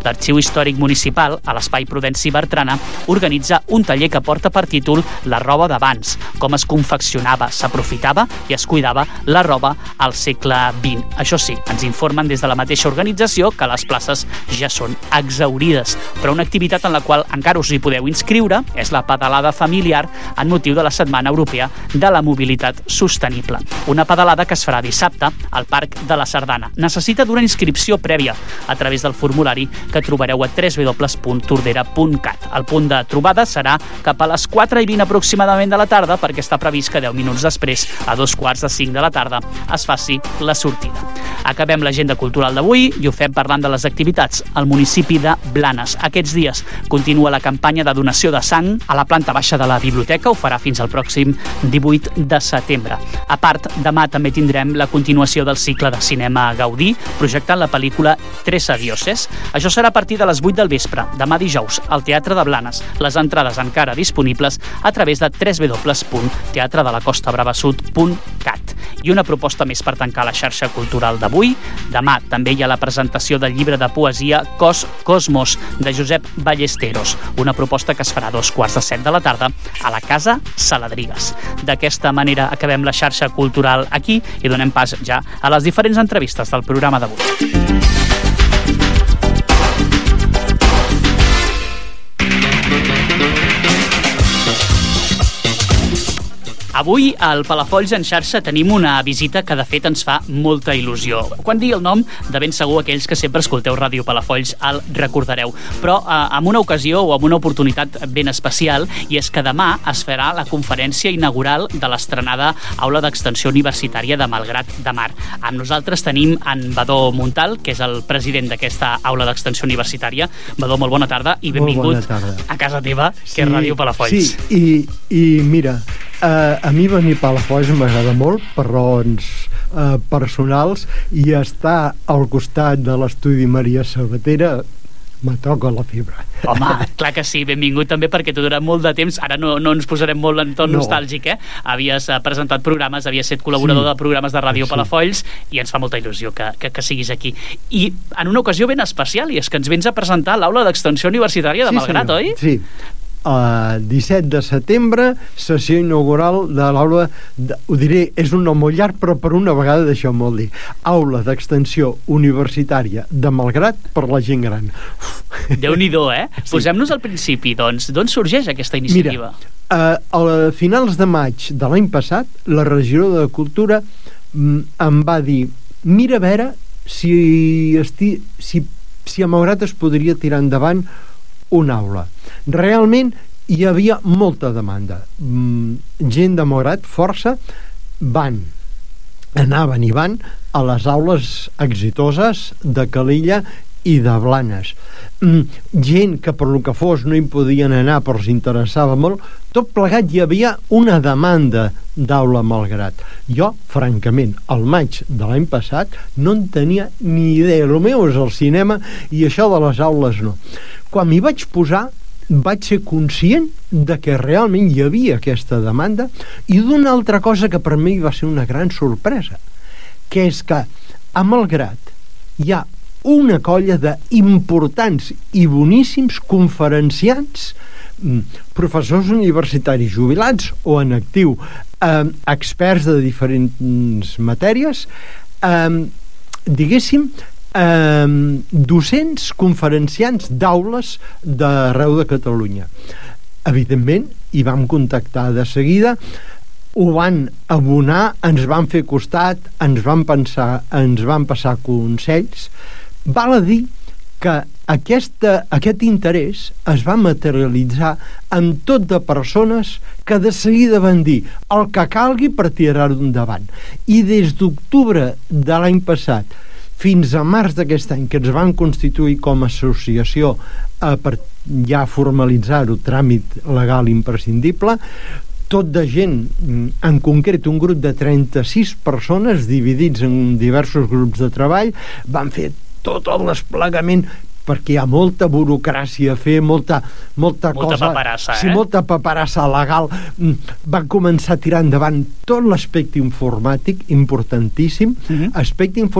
l'Arxiu Històric Municipal, a l'Espai Prudenci Bertrana, organitza un taller que porta per títol La roba d'abans, com es confeccionava, s'aprofitava i es cuidava la roba al segle XX. Això sí, ens informen des de la mateixa organització que les places ja són exhaurides, però una activitat en la qual encara us hi podeu inscriure és la pedalada familiar en motiu de la Setmana Europea de la Mobilitat Sostenible. Una pedalada que es farà dissabte al Parc de la Sardana. Necessita d'una inscripció prèvia a través del formulari que trobareu a www.tordera.cat. El punt de trobada serà cap a les 4:20 aproximadament de la tarda, perquè està previst que 10 minuts després, a 2:45 de la tarda, es faci la sortida. Acabem l'agenda cultural d'avui i ho fem parlant de les activitats al municipi de Blanes. Aquests dies continua la campanya de donació de sang a la planta baixa de la biblioteca. Ho farà fins al pròxim 18 de setembre. A part, demà també tindrem la continuació del cicle de cinema Gaudí, projectant la pel·lícula Tres Adioses. Això serà a partir de les 8 del vespre, demà dijous, al Teatre de Blanes. Les entrades encara disponibles a través de www.teatredalacostabravasud.cat. I una proposta més per tancar la xarxa cultural d'avui. Demà també hi ha la presentació del llibre de poesia Cos Cosmos, de Josep Ballesteros, una proposta que es farà a 2:15 de la tarda a la Casa Saladrigues. D'aquesta manera acabem la xarxa cultural aquí i donem pas ja a les diferents entrevistes del programa d'avui. Avui al Palafolls en xarxa tenim una visita que de fet ens fa molta il·lusió. Quan digui el nom, de ben segur aquells que sempre escolteu Ràdio Palafolls el recordareu. Però en una ocasió o en una oportunitat ben especial, i és que demà es farà la conferència inaugural de l'estrenada Aula d'Extensió Universitària de Malgrat de Mar. Amb nosaltres tenim en Badó Montal, que és el president d'aquesta Aula d'Extensió Universitària. Badó, molt bona tarda i benvingut a casa teva, que és Ràdio Palafolls. Sí, i mira, a mi venir a Palafolls m'agrada molt per raons personals, i estar al costat de l'estudi Maria Sabatera me toca la fibra. Home, clar que sí, benvingut també, perquè tu durant molt de temps, ara no ens posarem molt en ton nostàlgic, havies presentat programes, havies estat col·laborador de programes de Ràdio Palafolls, i ens fa molta il·lusió que siguis aquí. I en una ocasió ben especial, i és que ens vens a presentar l'Aula d'Extensió Universitària de Malgrat, oi? Sí, 17 de setembre, sessió inaugural de l'aula, ho diré, és un nom molt llarg, però per una vegada deixeu-m'ho dir, Aula d'Extensió Universitària de Malgrat per la gent gran. Déu-n'hi-do, Sí. Posem-nos al principi, doncs, d'on sorgeix aquesta iniciativa? Mira, a finals de maig de l'any passat, la regidora de Cultura em va dir, mira a veure si a Malgrat es podria tirar endavant una aula. Realment hi havia molta demanda. Gent de Malgrat, força, anaven i van a les aules exitoses de Calella i de Blanes. Gent que per lo que fos no hi podien anar però els interessava molt. Tot plegat hi havia una demanda d'aula a Malgrat. Jo, francament, al maig de l'any passat no en tenia ni idea. El meu és el cinema i això de les aules no. Quan m'hi vaig posar, vaig ser conscient de que realment hi havia aquesta demanda, i d'una altra cosa que per mi va ser una gran sorpresa, que és que a Malgrat hi ha una colla d'importants i boníssims conferenciants, professors universitaris jubilats o en actiu, experts de diferents matèries, diguéssim, docents, conferenciants d'aules d'arreu de Catalunya. Evidentment, hi vam contactar de seguida, ho van abonar, ens van fer costat, ens van passar consells. Val a dir que aquest interès es va materialitzar en tot de persones que de seguida van dir el que calgui per tirar-ho endavant. I des d'octubre de l'any passat fins a març d'aquest any, que ens van constituir com a associació per ja formalitzar-ho, tràmit legal imprescindible, tot de gent, en concret un grup de 36 persones dividits en diversos grups de treball, van fer tot el desplegament, perquè hi ha molta burocràcia a fer, molta cosa, paperassa, molta paperassa legal. Van començar a tirar endavant tot l'aspecte informàtic, importantíssim, aspecte informàtic